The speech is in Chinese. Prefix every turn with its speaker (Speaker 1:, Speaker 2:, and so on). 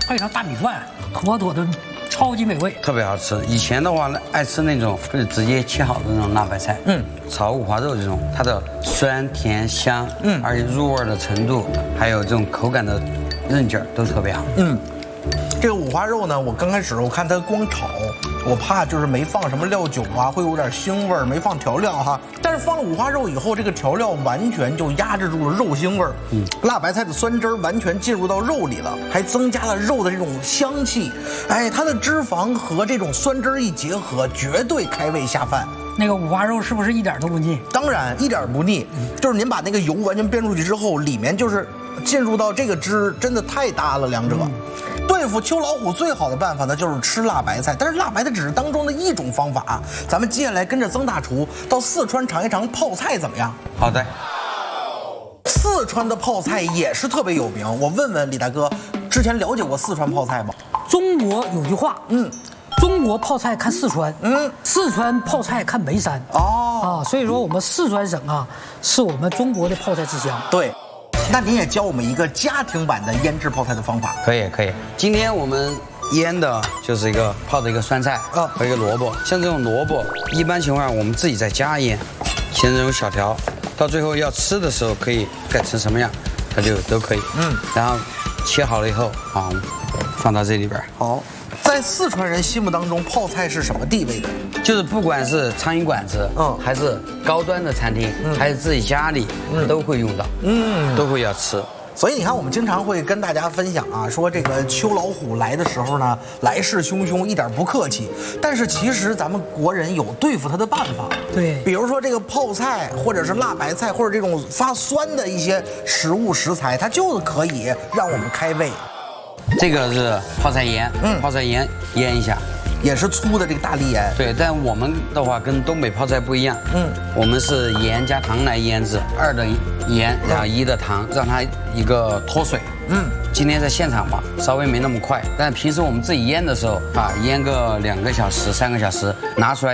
Speaker 1: 配上大米饭，妥妥的超级美味，
Speaker 2: 特别好吃。以前的话呢，爱吃那种就是直接切好的那种辣白菜，炒五花肉这种，它的酸甜香，而且入味的程度，还有这种口感的韧劲儿都特别好，
Speaker 3: 这个五花肉呢，我刚开始我看它光炒，我怕就是没放什么料酒啊，会有点腥味儿，没放调料哈。但是放了五花肉以后，这个调料完全就压制住了肉腥味儿，辣白菜的酸汁儿完全进入到肉里了，还增加了肉的这种香气。哎，它的脂肪和这种酸汁儿一结合，绝对开胃下饭。
Speaker 1: 那个五花肉是不是一点都不腻？
Speaker 3: 当然一点不腻，就是您把那个油完全煸出去之后，里面就是进入到这个汁，真的太搭了，两者。对付秋老虎最好的办法呢，就是吃辣白菜。但是辣白菜只是当中的一种方法，咱们接下来跟着曾大厨到四川尝一尝泡菜怎么样？
Speaker 2: 好的。
Speaker 3: 四川的泡菜也是特别有名，我问问李大哥，之前了解过四川泡菜吗？
Speaker 1: 中国有句话，中国泡菜看四川，四川泡菜看眉山。所以说我们四川省啊，是我们中国的泡菜之乡。
Speaker 3: 对。那您也教我们一个家庭版的腌制泡菜的方法。
Speaker 2: 可以。今天我们腌的就是一个泡的一个酸菜和一个萝卜。像这种萝卜，一般情况下我们自己在家腌，先这种小条，到最后要吃的时候可以改成什么样，它就都可以。然后切好了以后啊，放到这里边。
Speaker 3: 好。在四川人心目当中，泡菜是什么地位的？
Speaker 2: 就是不管是苍蝇馆子，还是高端的餐厅，还是自己家里，都会用到，都会要吃。
Speaker 3: 所以你看，我们经常会跟大家分享啊，说这个秋老虎来的时候呢，来势汹汹，一点不客气。但是其实咱们国人有对付它的办法，
Speaker 1: 对，
Speaker 3: 比如说这个泡菜，或者是辣白菜，或者这种发酸的一些食材，它就可以让我们开胃。
Speaker 2: 这个是泡菜盐，泡菜盐腌一下，
Speaker 3: 也是粗的这个大粒盐。对，
Speaker 2: 但我们的话跟东北泡菜不一样，我们是盐加糖来腌制，2的盐，然后1的糖，让它一个脱水。今天在现场吧，稍微没那么快，但平时我们自己腌的时候啊，腌个2个小时、3个小时，拿出来。